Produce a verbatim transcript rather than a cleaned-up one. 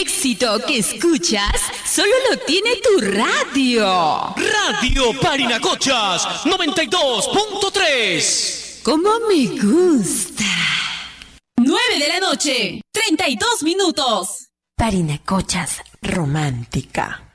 éxito que escuchas solo lo tiene tu radio. Radio Parinacochas noventa y dos punto tres. Como me gusta. nueve de la noche, treinta y dos minutos. Parinacochas romántica.